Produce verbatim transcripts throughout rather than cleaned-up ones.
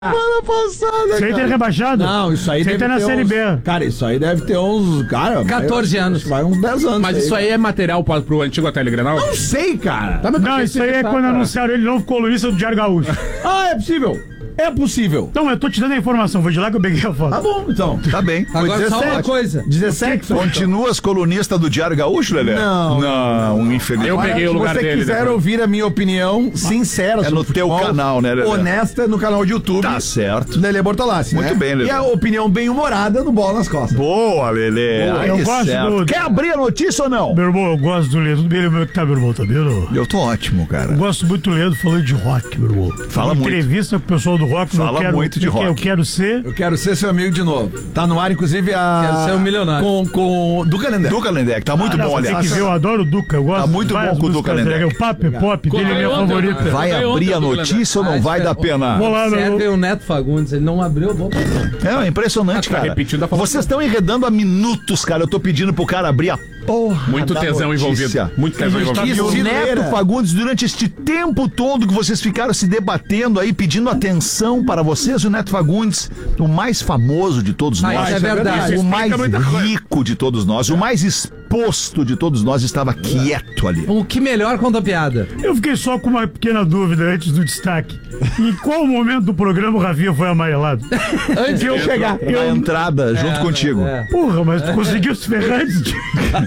Semana passada, Isso aí tem rebaixado? Não, isso aí Isso aí deve tá na ter Série uns, B. Cara, isso aí deve ter uns... Cara, quatorze vai, anos. Vai uns dez anos. Mas isso aí é material pro, pro antigo Atélio Grenal? Não sei, cara. Tá, mas Não, isso aí é quando anunciaram ele novo colunista do Diário Gaúcho. Ah, é possível. É possível. Então, eu tô te dando a informação, foi de lá que eu peguei a foto. Tá bom, então. Tá bem. Agora só uma coisa. dezessete. Continuas colunista do Diário Gaúcho, Lelé? Não. Não, infeliz. Eu peguei o lugar Se você dele. quiser depois. ouvir a minha opinião sincera É no sobre teu futebol, canal, né, Lelé? honesta, no canal de YouTube. Tá certo. Lelê Bortolassi, Muito né? bem, Lelê. E a opinião bem humorada do Bola nas Costas. Boa, Lelê. Boa, Ai, eu que gosto certo. do- Quer abrir a notícia ou não? Meu irmão, eu gosto do Ledo. Tudo bem, meu, que tá, meu irmão, tá vendo? Eu tô ótimo, cara. Eu gosto muito do Ledo falando de rock, meu irmão. Fala muito. Entrevista com o pessoal do rock. Fala eu quero, muito de eu quero- rock. Eu quero ser... Eu quero ser seu amigo de novo. Tá no ar, inclusive, a... Quero ser um milionário. Com, com... Do Calendar. Duca Lendec, tá muito Ah, bom, você tem aliás. que ver, eu adoro o Duca. Eu gosto Tá muito de várias bom com o Duca músicas Lendeck. dele. O Pop Pop dele é minha Ganhou ontem, favorita. né? Vai Ganhou abrir ontem a o Duca notícia ou Ah, não vai espera. dar pena? Vou lá, Serve meu... o Neto Fagundes, ele não abriu a boca. É impressionante, Tá cara. repetindo a palavra. Vocês estão enredando há minutos, cara. Eu tô pedindo pro cara abrir a porra Muito da tesão notícia. envolvido. Muito tesão A gente tá envolvido. E o Pioneira. Neto Fagundes, durante este tempo todo que vocês ficaram se debatendo aí, pedindo atenção para vocês, o Neto Fagundes, o mais famoso de todos Ah, nós, isso é verdade. o mais Explica muita coisa. rico de todos nós, o mais exposto de todos nós, estava quieto ali. O que melhor conta a piada? Eu fiquei só com uma pequena dúvida antes do destaque. Em qual momento do programa o Rafinha foi amarelado? Antes de eu chegar. Na entrada, junto contigo. É. Porra, mas tu conseguiu se ferrar antes de...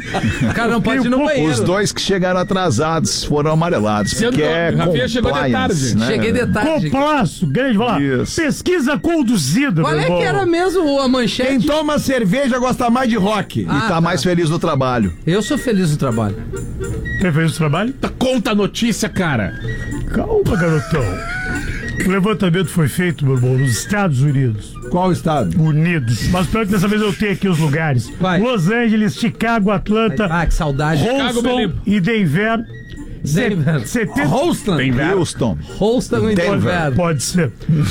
O cara não pode ir no Os banheiro. Os dois que chegaram atrasados foram amarelados. Sendo Porque que é o Rafinha chegou de compliance, tarde. né? Cheguei de tarde. Complaço, grande, vai lá. Isso. Pesquisa conduzida, Qual meu é irmão. que era mesmo a Quem manchete? toma cerveja gosta mais de rock. E tá Ah, mais feliz no trabalho. Eu sou feliz no trabalho. Quem fez o trabalho? Tá, conta a notícia, cara. Calma, garotão. O levantamento foi feito, meu irmão, nos Estados Unidos. Qual estado? Unidos. Mas pior que dessa vez eu tenho aqui os lugares. Vai. Los Angeles, Chicago, Atlanta, Ah, que saudade. Chicago, Houston Belém. e Denver. Denver. setenta Holston. Tem verbo. Houston. Holston e Denver. Denver. Pode ser.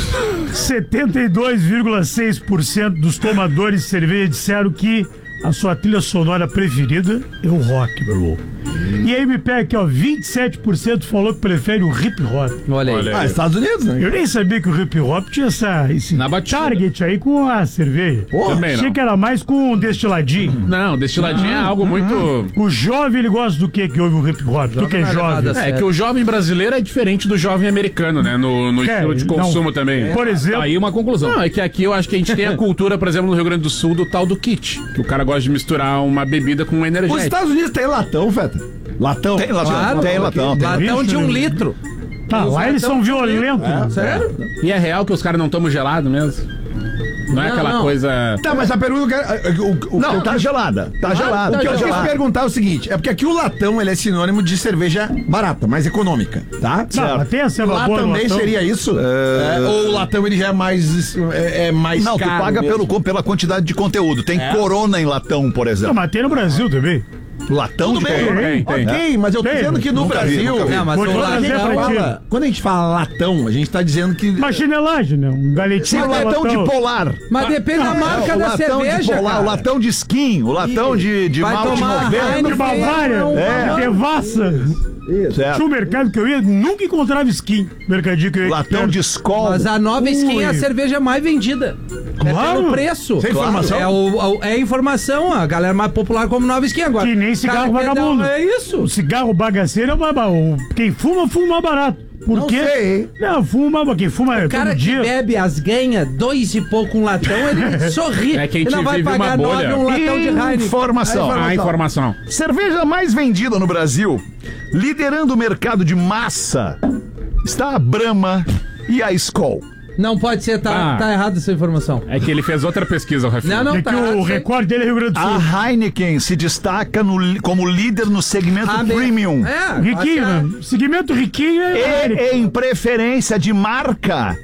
setenta e dois vírgula seis por cento dos tomadores de cerveja disseram que a sua trilha sonora preferida é o rock, meu irmão. E aí me pega aqui, ó, vinte e sete por cento falou que prefere o hip hop. Olha aí. Olha. Ah, Estados Unidos, né? Eu nem sabia que o hip hop tinha essa, esse Na batida. target aí com a cerveja. Também Achei não. que era mais com um destiladinho. Não, destiladinho é algo muito... O jovem, ele gosta do que que ouve o hip hop? Tu que é não é jovem. levado a É que o jovem brasileiro é diferente do jovem americano, né? No, no É, estilo de não. consumo também. Por exemplo- Aí uma conclusão. Não, é que aqui eu acho que a gente tem a cultura, por exemplo, no Rio Grande do Sul, do tal do kit. Que o cara gosta de misturar uma bebida com um Os energético. Estados Unidos tem latão, Feta. Latão. Tem latão, Claro, tem latão. Tem. Latão de um Bicho, litro. Tá, Os lá eles são latão de um violentos. litro. né? Sério? E é real que os caras não tomam gelado mesmo? Não é Não, aquela não. coisa... Tá, mas a pergunta que eu quero- o, o, o Não, que eu tá quis- gelada. Tá gelada. O que eu Tá quis gelada. perguntar é o seguinte, é porque aqui o latão ele é sinônimo de cerveja barata, mais econômica, tá? Não, mas tem a ceva Lá boa no também latão. seria isso? É, ou o latão ele já é mais é, é mais Não, tu caro paga mesmo? pelo, pela quantidade de conteúdo. Tem Corona em latão, por Não, exemplo. mas tem no Brasil também. Latão Tudo de bem, Corona. Tem, tem. Ok, mas eu tô Tem, dizendo que no nunca vi, Brasil, nunca vi. Não, mas Vou o te falar quando, a gente pra latão... ti. fala, quando a gente fala latão, a gente tá dizendo que Uma chinelagem, né? Um galetinho Sim, o de latão de polar. Mas depende da marca o da latão de cerveja, polar, cara. o latão de skin, o latão de, de Vai malte tomar noventa. de Heineken, Bavária, não, É. de devassa. Certo. Tinha um mercado que eu ia, nunca encontrava skin. Mercadinho que eu ia. Latão de Skol. Mas a nova skin é a Ui. cerveja mais vendida. É Claro. pelo preço. Sem informação? É, o, o- é informação. A galera mais popular como nova skin agora. Que nem cigarro Cara, quer dar- vagabundo. É isso. O cigarro bagaceiro é mais barato. Quem fuma, fuma mais barato. Por Não quê? sei. Não, fuma, quem fuma O cara todo que dia. bebe as ganha, dois e pouco um latão, ele sorri. É que a ele gente não vai vive pagar uma bolha. nove um latão de Heineken. Informação. A informação. Cerveja mais vendida no Brasil, liderando o mercado de massa, está a Brahma e a Skol. Não pode ser, tá, Ah. tá errado essa informação. É que ele fez outra pesquisa, o Rafinha. Não, não, É tá que errado. o isso aí. recorde dele é Rio Grande do Sul. A Heineken se destaca no li- como líder no segmento Ah, bem. premium. É, Riquinho, pode ser. né? Segmento riquinho é. E em preferência de marca.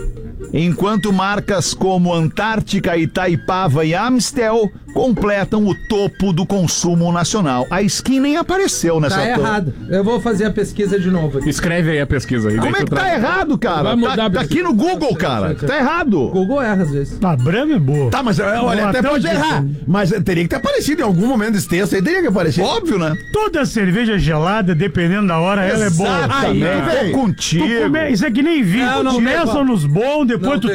Enquanto marcas como Antártica, Itaipava e Amstel completam o topo do consumo nacional. A skin nem apareceu nessa Tá to- errado. Eu vou fazer a pesquisa de novo aqui. Escreve aí a pesquisa. Aí, daí Como é tu que tá traz. errado, cara? Vai mudar Tá, a tá aqui no Google, cara. Tá errado. O Google erra às vezes. A Brahma é boa. Tá, mas olha, até latão pode de- errar. Mas teria que ter aparecido em algum momento desse texto aí, teria que aparecer. Óbvio, né? Toda cerveja gelada, dependendo da hora, ela é boa. Aí, Exatamente. velho. Tô Tu contigo. come- Isso é que nem vinho. Não, não Começa tem, nos bons, depois Não tu tem.